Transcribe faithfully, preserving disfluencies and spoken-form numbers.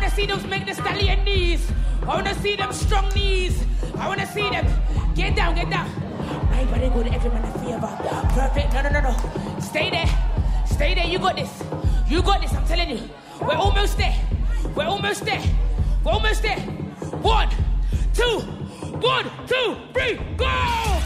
wanna see those make the stallion knees. I wanna see them strong knees. I wanna see them. Get down, get down. My body good, every man a favor. Perfect, no, no, no, no. Stay there. Stay there, you got this. You got this, I'm telling you. We're almost there. We're almost there. We're almost there. One, two, one, two, three, go!